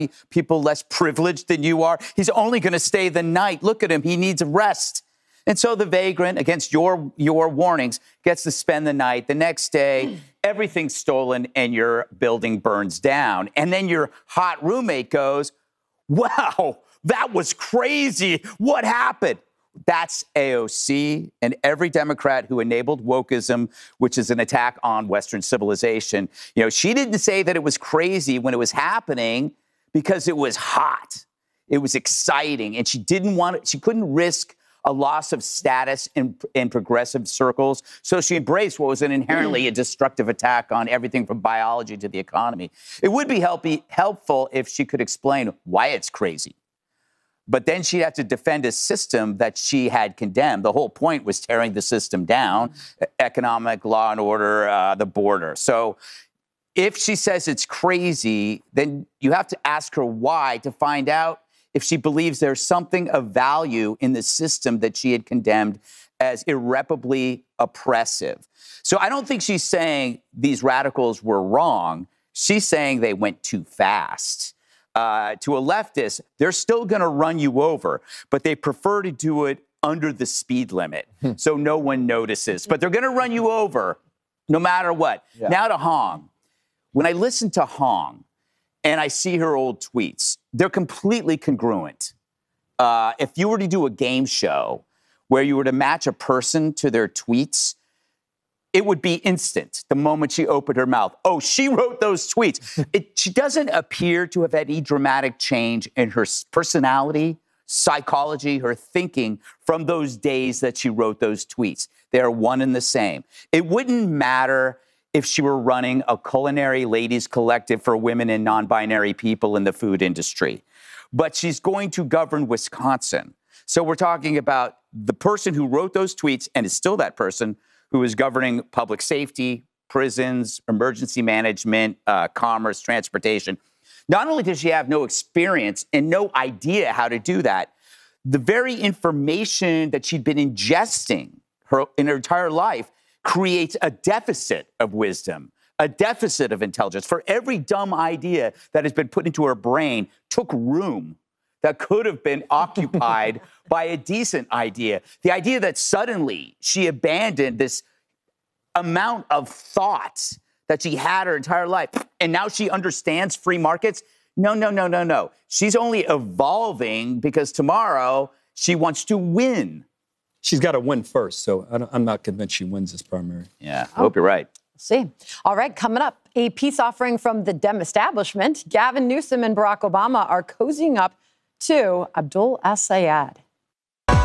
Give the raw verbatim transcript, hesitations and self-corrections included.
people less privileged than you are. He's only going to stay the night. Look at him. He needs rest. And so the vagrant, against your your warnings, gets to spend the night. The next day, everything's stolen and your building burns down. And then your hot roommate goes, wow, that was crazy. What happened? That's A O C and every Democrat who enabled wokeism, which is an attack on Western civilization. You know, she didn't say that it was crazy when it was happening because it was hot. It was exciting. And she didn't want it. She couldn't risk a loss of status in, in progressive circles. So she embraced what was an inherently a destructive attack on everything from biology to the economy. It would be help, helpful if she could explain why it's crazy. But then she'd have to defend a system that she had condemned. The whole point was tearing the system down, economic, law and order, uh, the border. So if she says it's crazy, then you have to ask her why to find out if she believes there's something of value in the system that she had condemned as irreparably oppressive. So I don't think she's saying these radicals were wrong. She's saying they went too fast. Uh, to a leftist, they're still going to run you over, but they prefer to do it under the speed limit so no one notices. But they're going to run you over no matter what. Yeah. Now to Hong. When I listen to Hong and I see her old tweets, they're completely congruent. Uh, if you were to do a game show where you were to match a person to their tweets, it would be instant the moment she opened her mouth. Oh, she wrote those tweets. It, she doesn't appear to have had any dramatic change in her personality, psychology, her thinking from those days that she wrote those tweets. They are one and the same. It wouldn't matter if she were running a culinary ladies collective for women and non-binary people in the food industry. But she's going to govern Wisconsin. So we're talking about the person who wrote those tweets and is still that person who is governing public safety, prisons, emergency management, uh, commerce, transportation. Not only does she have no experience and no idea how to do that, the very information that she'd been ingesting her, in her entire life creates a deficit of wisdom, a deficit of intelligence. For every dumb idea that has been put into her brain took room that could have been occupied by a decent idea. The idea that suddenly she abandoned this amount of thoughts that she had her entire life, and now she understands free markets. No, no, no, no, no. She's only evolving because tomorrow she wants to win. She's got to win first, so I don't, I'm not convinced she wins this primary. Yeah, I oh. hope you're right. See. All right, coming up, a peace offering from the Dem establishment. Gavin Newsom and Barack Obama are cozying up to Abdul As-Sayed.